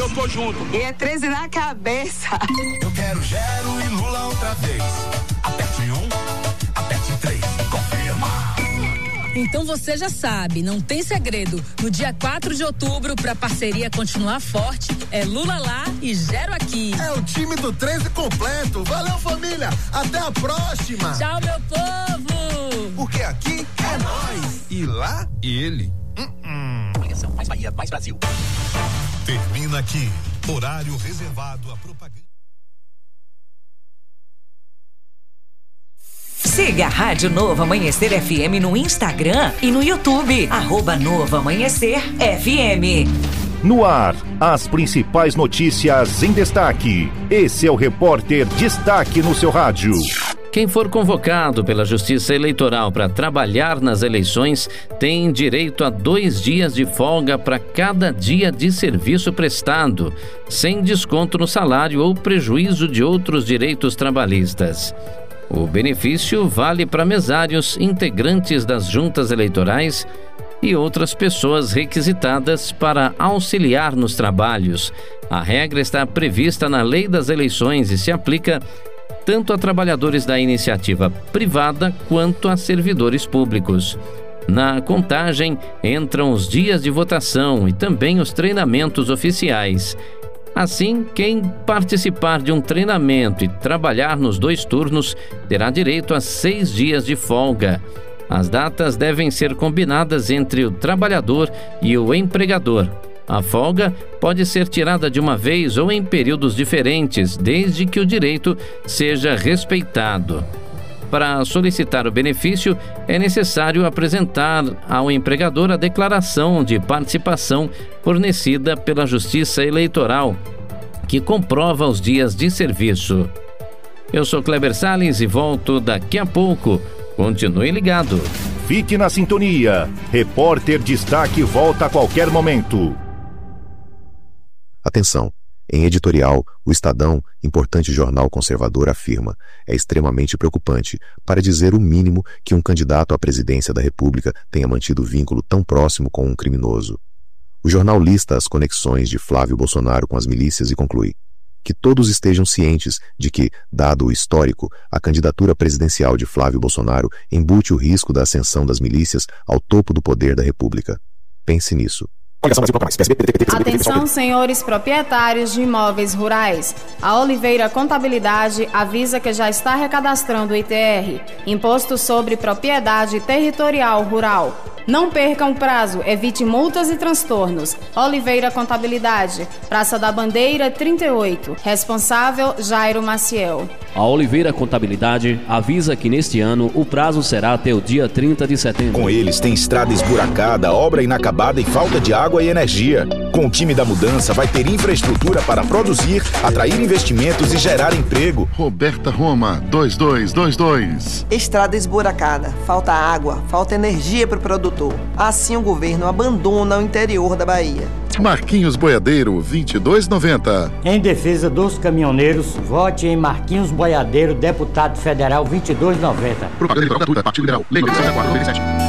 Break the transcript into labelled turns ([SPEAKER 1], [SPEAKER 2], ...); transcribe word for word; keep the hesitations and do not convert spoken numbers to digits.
[SPEAKER 1] isopor junto.
[SPEAKER 2] E é treze na cabeça.
[SPEAKER 3] Eu quero Gero e Lula outra vez. Aperte um, aperte três, confirma.
[SPEAKER 4] Então você já sabe, não tem segredo. No dia quatro de outubro, pra parceria continuar forte, é Lula lá e Gero aqui.
[SPEAKER 5] É o time do treze completo. Valeu, família. Até a próxima.
[SPEAKER 4] Tchau, meu povo.
[SPEAKER 5] Porque aqui é nós.
[SPEAKER 3] E lá, ele.
[SPEAKER 5] Uh-uh.
[SPEAKER 3] Coligação Mais Bahia, Mais Brasil.
[SPEAKER 6] Termina aqui. Horário reservado à propaganda.
[SPEAKER 7] Siga a Rádio Novo Amanhecer F M no Instagram e no YouTube. Arroba Novo Amanhecer F M.
[SPEAKER 8] No ar, as principais notícias em destaque. Esse é o Repórter Destaque no seu rádio.
[SPEAKER 9] Quem for convocado pela Justiça Eleitoral para trabalhar nas eleições tem direito a dois dias de folga para cada dia de serviço prestado, sem desconto no salário ou prejuízo de outros direitos trabalhistas. O benefício vale para mesários, integrantes das juntas eleitorais e outras pessoas requisitadas para auxiliar nos trabalhos. A regra está prevista na Lei das Eleições e se aplica tanto a trabalhadores da iniciativa privada quanto a servidores públicos. Na contagem entram os dias de votação e também os treinamentos oficiais. Assim, quem participar de um treinamento e trabalhar nos dois turnos terá direito a seis dias de folga. As datas devem ser combinadas entre o trabalhador e o empregador. A folga pode ser tirada de uma vez ou em períodos diferentes, desde que o direito seja respeitado. Para solicitar o benefício, é necessário apresentar ao empregador a declaração de participação fornecida pela Justiça Eleitoral, que comprova os dias de serviço. Eu sou Kleber Salles e volto daqui a pouco. Continue ligado.
[SPEAKER 8] Fique na sintonia. Repórter Destaque volta a qualquer momento.
[SPEAKER 10] Atenção! Em editorial, o Estadão, importante jornal conservador, afirma: é extremamente preocupante, para dizer o mínimo, que um candidato à presidência da República tenha mantido vínculo tão próximo com um criminoso. O jornal lista as conexões de Flávio Bolsonaro com as milícias e conclui: que todos estejam cientes de que, dado o histórico, a candidatura presidencial de Flávio Bolsonaro embute o risco da ascensão das milícias ao topo do poder da República. Pense nisso.
[SPEAKER 11] Atenção, senhores proprietários de imóveis rurais. A Oliveira Contabilidade avisa que já está recadastrando o I T R, Imposto sobre Propriedade Territorial Rural. Não percam o prazo, evite multas e transtornos. Oliveira Contabilidade, Praça da Bandeira trinta e oito. Responsável, Jairo Maciel.
[SPEAKER 12] A Oliveira Contabilidade avisa que neste ano o prazo será até o dia trinta de setembro.
[SPEAKER 13] Com eles tem estrada esburacada, obra inacabada e falta de água e energia. Com o time da mudança vai ter infraestrutura para produzir, atrair investimentos e gerar emprego.
[SPEAKER 14] Roberta Roma, dois dois dois dois.
[SPEAKER 15] Estrada esburacada, falta água, falta energia para o produtor. Assim o governo abandona o interior da Bahia.
[SPEAKER 14] Marquinhos Boiadeiro, vinte e dois noventa.
[SPEAKER 16] Em defesa dos caminhoneiros, vote em Marquinhos Boiadeiro, deputado federal, vinte e dois noventa.
[SPEAKER 14] Propaganda gratuita, Partido Liberal. Lei nove mil quatrocentos e noventa e sete.